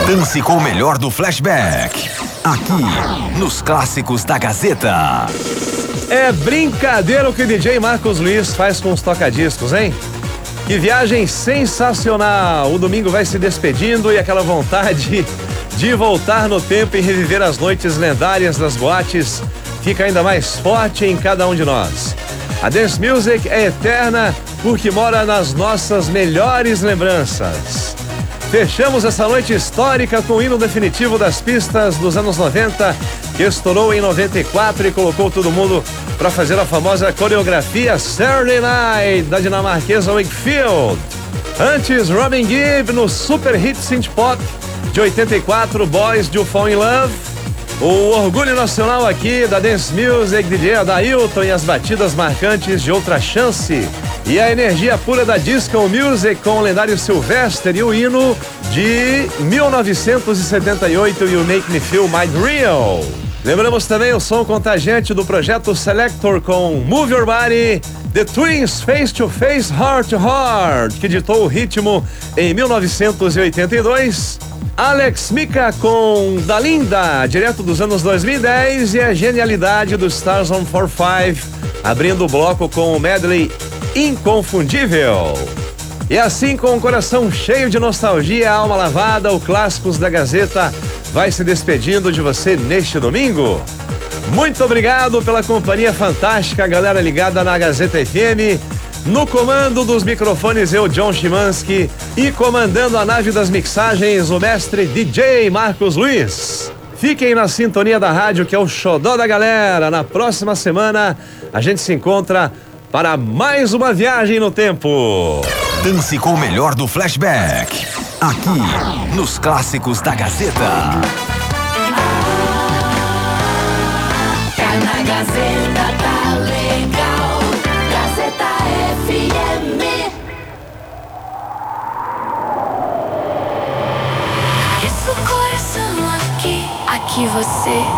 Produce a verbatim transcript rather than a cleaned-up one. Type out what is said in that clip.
Dance com o melhor do flashback. Aqui, nos clássicos da Gazeta. É brincadeira o que o D J Marcos Luiz faz com os tocadiscos, hein? Que viagem sensacional! O domingo vai se despedindo e aquela vontade de voltar no tempo e reviver as noites lendárias das boates fica ainda mais forte em cada um de nós. A Dance Music é eterna porque mora nas nossas melhores lembranças. Fechamos essa noite histórica com o hino definitivo das pistas dos anos noventa, que estourou em noventa e quatro e colocou todo mundo para fazer a famosa coreografia Saturday Night da dinamarquesa Wakefield. Antes, Robin Gibb no super hit synth pop de oitenta e quatro, Boys Do Fall in Love. O orgulho nacional aqui da Dance Music, D J Adailton e as batidas marcantes de Outra Chance. E a energia pura da Disco Music com o lendário Sylvester e o hino de mil novecentos e setenta e oito e o Make Me Feel Mind Real. Lembramos também o som contagiante do projeto Selector com Move Your Body, The Twins Face to Face Heart to Heart, que ditou o ritmo em mil novecentos e oitenta e dois. Alex Mika com Da Linda, direto dos anos dois mil e dez, e a genialidade do Stars on quatro cinco, abrindo o bloco com o medley Inconfundível. E assim, com o coração cheio de nostalgia e a alma lavada, o Clássicos da Gazeta vai se despedindo de você neste domingo. Muito obrigado pela companhia fantástica, galera ligada na Gazeta F M. No comando dos microfones, eu, John Chimansky, e comandando a nave das mixagens, o mestre D J Marcos Luiz. Fiquem na sintonia da rádio, que é o xodó da galera. Na próxima semana, a gente se encontra para mais uma viagem no tempo. Dance com o melhor do flashback. Aqui, nos clássicos da Gazeta. Tá na Gazeta, tá legal. Gazeta F M. Esse coração aqui, aqui você.